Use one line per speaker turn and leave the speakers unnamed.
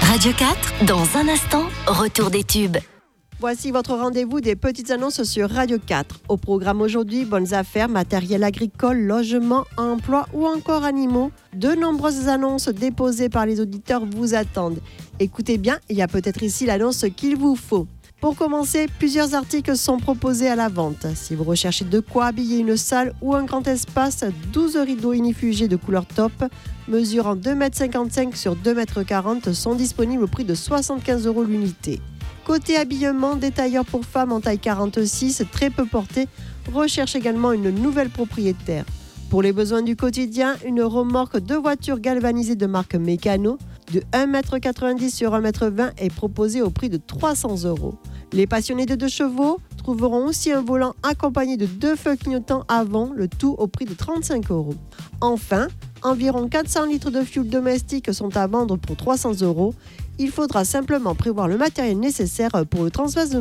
Radio 4, dans un instant, retour des tubes.
Voici votre rendez-vous des petites annonces sur Radio 4. Au programme aujourd'hui, bonnes affaires, matériel agricole, logement, emploi ou encore animaux. De nombreuses annonces déposées par les auditeurs vous attendent. Écoutez bien, il y a peut-être ici l'annonce qu'il vous faut. Pour commencer, plusieurs articles sont proposés à la vente. Si vous recherchez de quoi habiller une salle ou un grand espace, 12 rideaux unifugés de couleur top, mesurant 2,55 m sur 2,40 m, sont disponibles au prix de 75 € l'unité. Côté habillement, des tailleurs pour femmes en taille 46, très peu portés, recherchent également une nouvelle propriétaire. Pour les besoins du quotidien, une remorque de voitures galvanisée de marque Mécano de 1,90 m sur 1,20 m est proposée au prix de 300 €. Les passionnés de 2 chevaux trouveront aussi un volant accompagné de 2 feux clignotants avant, le tout au prix de 35 €. Enfin, environ 400 litres de fioul domestique sont à vendre pour 300 €. Il faudra simplement prévoir le matériel nécessaire pour le transvasement.